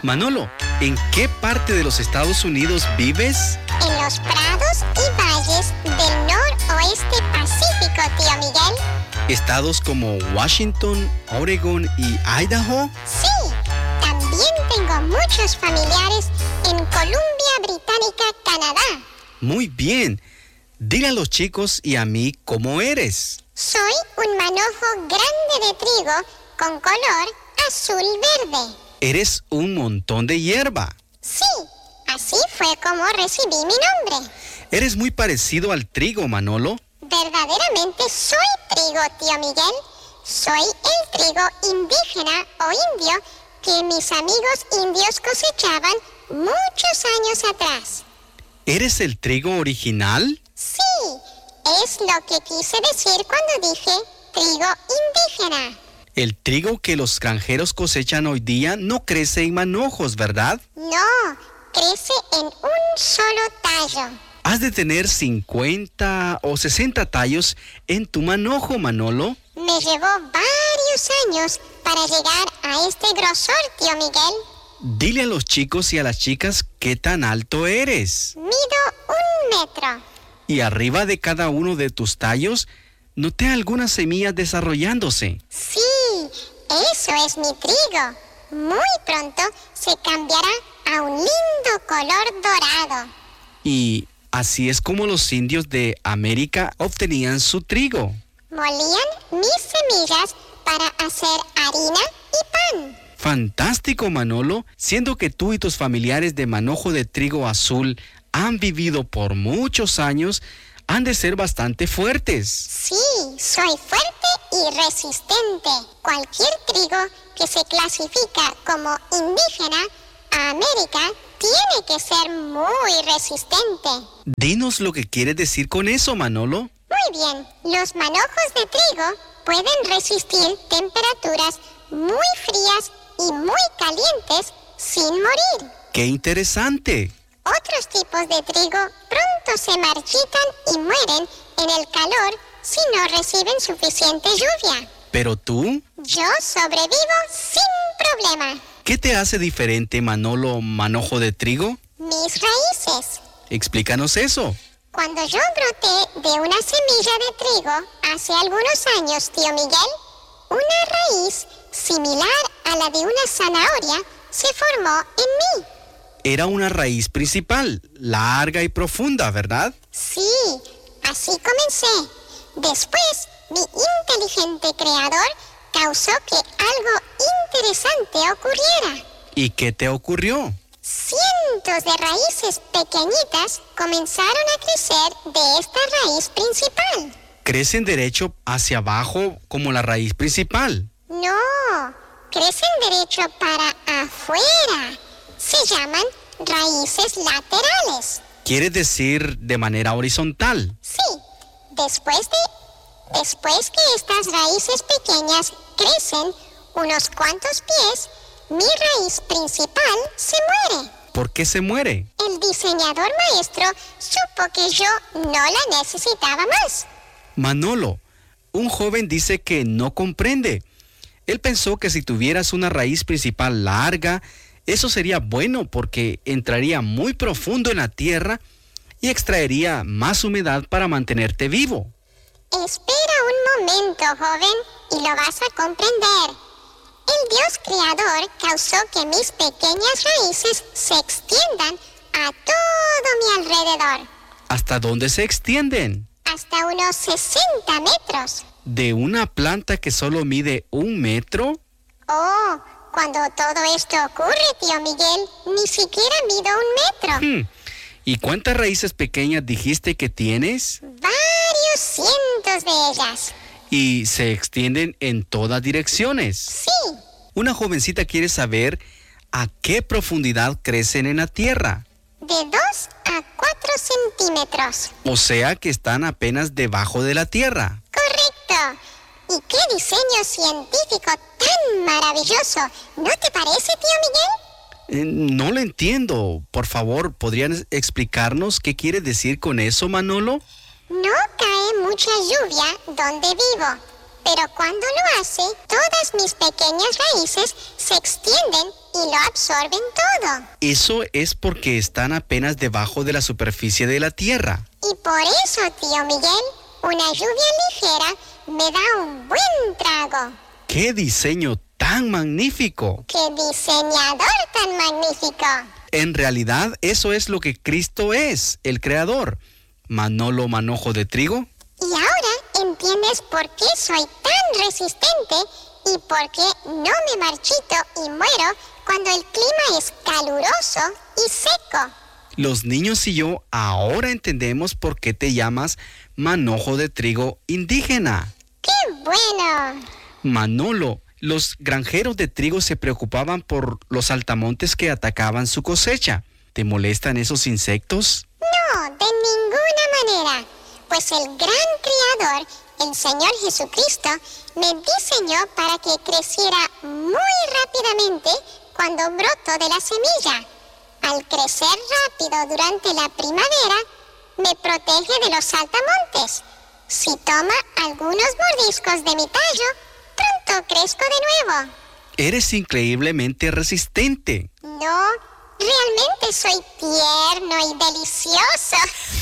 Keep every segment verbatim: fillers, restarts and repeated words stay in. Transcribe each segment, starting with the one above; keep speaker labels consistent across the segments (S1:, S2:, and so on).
S1: Manolo, ¿en qué parte de los Estados Unidos vives?
S2: En los prados y valles del noroeste Pacífico, tío Miguel.
S1: ¿Estados como Washington, Oregon y Idaho?
S2: Sí, también tengo muchos familiares en Columbia Británica, Canadá.
S1: Muy bien. Dile a los chicos y a mí cómo eres.
S2: Soy un manojo grande de trigo con color azul-verde.
S1: Eres un montón de hierba.
S2: Sí, así fue como recibí mi nombre.
S1: Eres muy parecido al trigo, Manolo.
S2: Verdaderamente soy trigo, tío Miguel. Soy el trigo indígena o indio que mis amigos indios cosechaban muchos años atrás.
S1: ¿Eres el trigo original?
S2: Sí, es lo que quise decir cuando dije trigo indígena.
S1: El trigo que los granjeros cosechan hoy día no crece en manojos, ¿verdad?
S2: No, crece en un solo tallo.
S1: Has de tener cincuenta o sesenta tallos en tu manojo, Manolo.
S2: Me llevó varios años para llegar a este grosor, tío Miguel.
S1: Dile a los chicos y a las chicas qué tan alto eres.
S2: Mido un metro.
S1: Y arriba de cada uno de tus tallos, noté algunas semillas desarrollándose.
S2: Sí, eso es mi trigo. Muy pronto se cambiará a un lindo color dorado.
S1: Y así es como los indios de América obtenían su trigo.
S2: Molían mis semillas para hacer harina y pan.
S1: Fantástico, Manolo, siendo que tú y tus familiares de manojo de trigo azul han vivido por muchos años, han de ser bastante fuertes.
S2: Sí, soy fuerte y resistente. Cualquier trigo que se clasifica como indígena a América tiene que ser muy resistente.
S1: Dinos lo que quieres decir con eso, Manolo.
S2: Muy bien, los manojos de trigo pueden resistir temperaturas muy frías y muy calientes sin morir.
S1: ¡Qué interesante!
S2: Otros tipos de trigo pronto se marchitan y mueren en el calor si no reciben suficiente lluvia.
S1: ¿Pero tú?
S2: Yo sobrevivo sin problema.
S1: ¿Qué te hace diferente, Manolo, manojo de trigo?
S2: Mis raíces.
S1: Explícanos eso.
S2: Cuando yo broté de una semilla de trigo hace algunos años, tío Miguel, una raíz similar a la de una zanahoria se formó en mí.
S1: Era una raíz principal, larga y profunda, ¿verdad?
S2: Sí, así comencé. Después, mi inteligente creador causó que algo interesante ocurriera.
S1: ¿Y qué te ocurrió?
S2: Cientos de raíces pequeñitas comenzaron a crecer de esta raíz principal.
S1: ¿Crecen derecho hacia abajo como la raíz principal?
S2: No, crecen derecho para afuera. Se llaman raíces laterales.
S1: ¿Quieres decir de manera horizontal?
S2: Sí, después de, después que estas raíces pequeñas crecen unos cuantos pies, mi raíz principal se muere.
S1: ¿Por qué se muere?
S2: El diseñador maestro supo que yo no la necesitaba más.
S1: Manolo, un joven dice que no comprende. Él pensó que si tuvieras una raíz principal larga, eso sería bueno porque entraría muy profundo en la tierra y extraería más humedad para mantenerte vivo.
S2: Espera un momento, joven, y lo vas a comprender. El Dios Creador causó que mis pequeñas raíces se extiendan a todo mi alrededor.
S1: ¿Hasta dónde se extienden?
S2: Hasta unos sesenta metros.
S1: ¿De una planta que solo mide un metro?
S2: Oh, cuando todo esto ocurre, tío Miguel, ni siquiera mido un metro.
S1: Hmm. ¿Y cuántas raíces pequeñas dijiste que tienes?
S2: Varios cientos de ellas.
S1: ¿Y se extienden en todas direcciones?
S2: Sí.
S1: Una jovencita quiere saber a qué profundidad crecen en la tierra.
S2: De dos a cuatro centímetros.
S1: O sea que están apenas debajo de la tierra.
S2: Correcto. ¿Y qué diseño científico tan maravilloso? ¿No te parece, tío
S1: Eh,
S2: Miguel?
S1: no lo entiendo. Por favor, ¿podrían explicarnos qué quiere decir con eso, Manolo?
S2: No cae mucha lluvia donde vivo. Pero cuando lo hace, todas mis pequeñas raíces se extienden y lo absorben todo.
S1: Eso es porque están apenas debajo de la superficie de la tierra.
S2: Y por eso, tío Miguel, una lluvia ligera me da un buen trago.
S1: ¡Qué diseño tan magnífico!
S2: ¡Qué diseñador tan magnífico!
S1: En realidad, eso es lo que Cristo es, el Creador. Manolo Manojo de Trigo.
S2: Y ahora entiendes por qué soy tan resistente y por qué no me marchito y muero cuando el clima es caluroso y seco.
S1: Los niños y yo ahora entendemos por qué te llamas Manojo de Trigo indígena.
S2: ¡Qué bueno!
S1: Manolo, los granjeros de trigo se preocupaban por los saltamontes que atacaban su cosecha. ¿Te molestan esos insectos?
S2: No, de ninguna manera. Pues el gran Creador, el Señor Jesucristo, me diseñó para que creciera muy rápidamente cuando broto de la semilla. Al crecer rápido durante la primavera, me protege de los saltamontes. Si toma algunos mordiscos de mi tallo, pronto crezco de nuevo.
S1: Eres increíblemente resistente.
S2: No, realmente soy tierno y delicioso.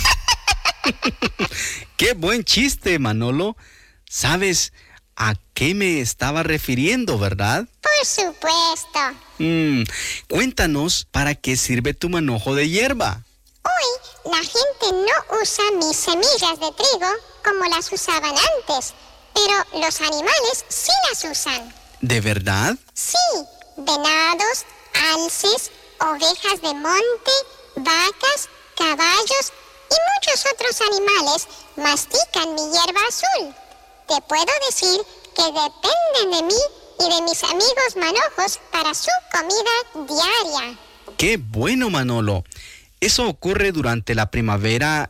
S1: ¡Qué buen chiste, Manolo! ¿Sabes a qué me estaba refiriendo, verdad?
S2: Por supuesto.
S1: Mm, cuéntanos para qué sirve tu manojo de hierba.
S2: Hoy la gente no usa mis semillas de trigo como las usaban antes, pero los animales sí las usan.
S1: ¿De verdad?
S2: Sí, venados, alces, ovejas de monte, vacas, caballos y muchos otros animales mastican mi hierba azul. Te puedo decir que dependen de mí y de mis amigos manojos para su comida diaria.
S1: ¡Qué bueno, Manolo! Eso ocurre durante la primavera